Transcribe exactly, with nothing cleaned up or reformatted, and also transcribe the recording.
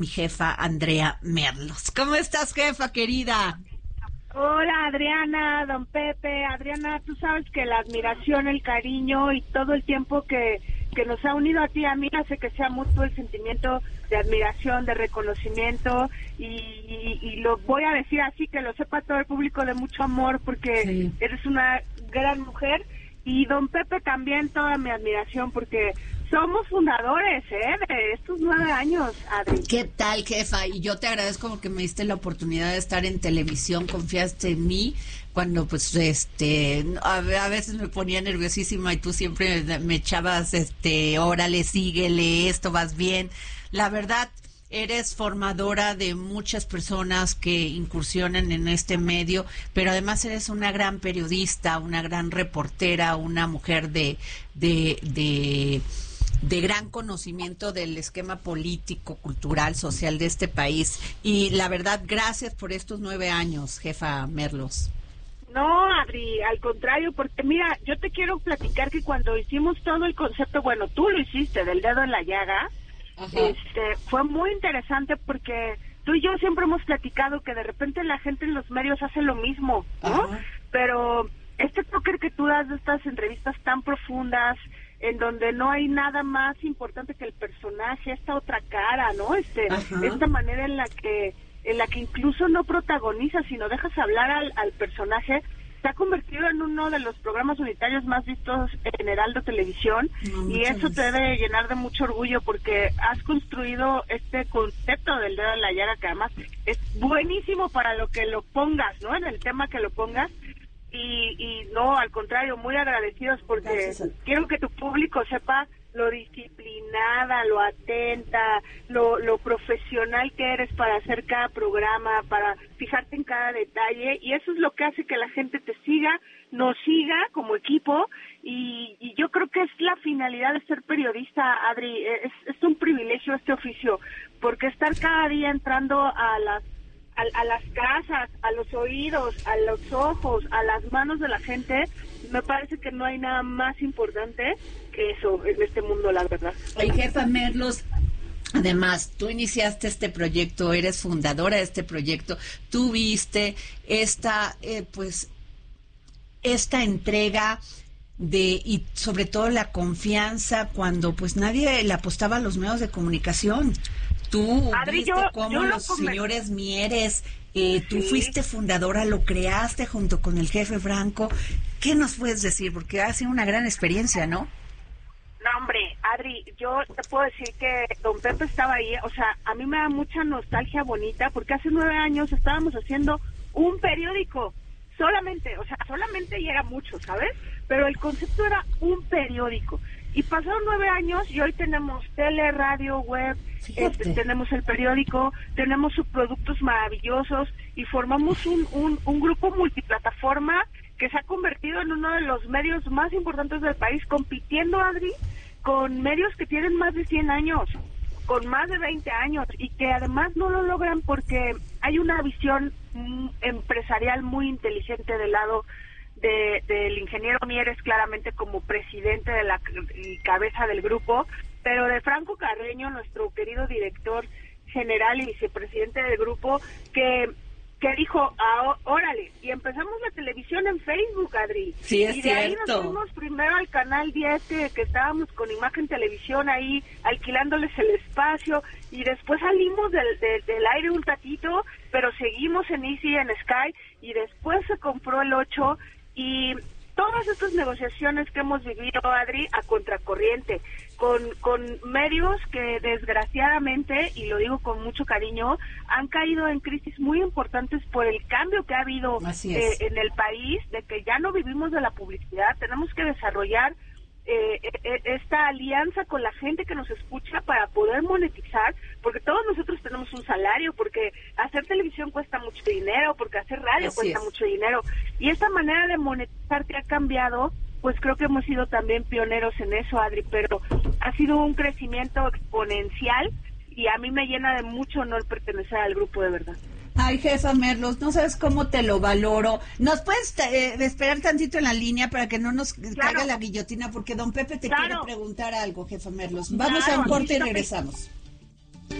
mi jefa Andrea Merlos. ¿Cómo estás, jefa querida? Hola, Adriana, don Pepe. Adriana, tú sabes que la admiración, el cariño y todo el tiempo que, que nos ha unido a ti y a mí hace que sea mutuo el sentimiento de admiración, de reconocimiento y, y, y lo voy a decir así, que lo sepa todo el público, de mucho amor, porque sí, eres una gran mujer. Y don Pepe también, toda mi admiración, porque somos fundadores, ¿eh? De estos nueve años, Adri. ¿Qué tal, jefa? Y yo te agradezco porque me diste la oportunidad de estar en televisión, confiaste en mí, cuando pues, este, a, a veces me ponía nerviosísima y tú siempre me echabas, este, órale, síguele, esto, vas bien. La verdad, eres formadora de muchas personas que incursionan en este medio, pero además eres una gran periodista, una gran reportera, una mujer de, de, de, de gran conocimiento del esquema político, cultural, social de este país. Y la verdad, gracias por estos nueve años, jefa Merlos. No, Adri, al contrario, porque mira, yo te quiero platicar que cuando hicimos todo el concepto, bueno, tú lo hiciste, del dedo en la llaga. Ajá. Este, fue muy interesante porque tú y yo siempre hemos platicado que de repente la gente en los medios hace lo mismo, ¿no? Ajá. Pero este toque que tú das de estas entrevistas tan profundas, en donde no hay nada más importante que el personaje, esta otra cara, ¿no? Este, Ajá. esta manera en la que, en la que incluso no protagonizas, sino dejas hablar al, al personaje, se ha convertido en uno de los programas unitarios más vistos en Heraldo Televisión, no, y eso gracias. Te debe llenar de mucho orgullo porque has construido este concepto del dedo en la llaga, que además es buenísimo para lo que lo pongas, ¿no? En el tema que lo pongas. Y, y no, al contrario, muy agradecidos porque quiero que tu público sepa lo disciplinada, lo atenta, lo, lo profesional que eres para hacer cada programa, para fijarte en cada detalle, y eso es lo que hace que la gente te siga, nos siga como equipo, y, y yo creo que es la finalidad de ser periodista, Adri. Es, es un privilegio este oficio, porque estar cada día entrando a las A, a las casas, a los oídos, a los ojos, a las manos de la gente, me parece que no hay nada más importante que eso en este mundo, la verdad. Ay, jefa Merlos, además, tú iniciaste este proyecto, eres fundadora de este proyecto, tú viste esta, eh, pues, esta entrega de, y sobre todo la confianza cuando pues nadie le apostaba a los medios de comunicación. Tú Adri, viste yo, cómo yo los come... señores Mieres, eh, tú sí. fuiste fundadora, lo creaste junto con el jefe Franco. ¿Qué nos puedes decir? Porque ha sido una gran experiencia, ¿no? No, hombre, Adri, yo te puedo decir que don Pepe estaba ahí. O sea, a mí me da mucha nostalgia bonita porque hace nueve años estábamos haciendo un periódico. Solamente, o sea, solamente y era mucho, ¿sabes? Pero el concepto era un periódico. Y pasaron nueve años y hoy tenemos tele, radio, web, este, tenemos el periódico, tenemos subproductos maravillosos y formamos un, un, un grupo multiplataforma que se ha convertido en uno de los medios más importantes del país, compitiendo, Adri, con medios que tienen más de cien años, con más de veinte años, y que además no lo logran porque hay una visión mm, empresarial muy inteligente del lado de del ingeniero Mieres, claramente como presidente de la y cabeza del grupo, pero de Franco Carreño, nuestro querido director general y vicepresidente del grupo, que que dijo, ah, órale, y empezamos la televisión en Facebook, Adri. Sí, es y de cierto. ahí nos fuimos primero al Canal diez, que, que estábamos con Imagen Televisión ahí, alquilándoles el espacio, y después salimos del, del, del aire un ratito, pero seguimos en Easy, en Sky, y después se compró el ocho, y todas estas negociaciones que hemos vivido, Adri, a contracorriente, con, con medios que desgraciadamente, y lo digo con mucho cariño, han caído en crisis muy importantes por el cambio que ha habido eh, en el país, de que ya no vivimos de la publicidad, tenemos que desarrollar eh, eh, esta alianza con la gente que nos escucha para poder monetizar, porque todos nosotros tenemos un salario, porque hacer televisión cuesta mucho dinero, porque hacer radio Así cuesta es. mucho dinero, y esta manera de monetizar que ha cambiado, pues creo que hemos sido también pioneros en eso, Adri, pero ha sido un crecimiento exponencial y a mí me llena de mucho honor pertenecer al grupo, de verdad. Ay, jefa Merlos, no sabes cómo te lo valoro. ¿Nos puedes eh, esperar tantito en la línea para que no nos claro. caiga la guillotina? Porque don Pepe te claro. quiere preguntar algo, jefa Merlos. Vamos claro, a un corte y regresamos.